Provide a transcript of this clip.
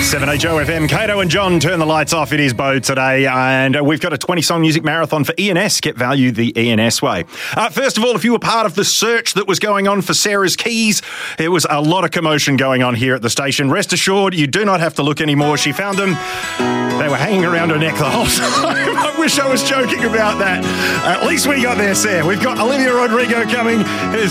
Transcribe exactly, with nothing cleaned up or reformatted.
seven H O F M, Kato and John turn the lights off. It is Bo today, and we've got a twenty-song music marathon for E and S. Get value the E and S way. Uh, first of all, if you were part of the search that was going on for Sarah's keys, there was a lot of commotion going on here at the station. Rest assured, you do not have to look anymore. She found them. They were hanging around her neck the whole time. I wish I was joking about that. At least we got there, Sarah. We've got Olivia Rodrigo coming.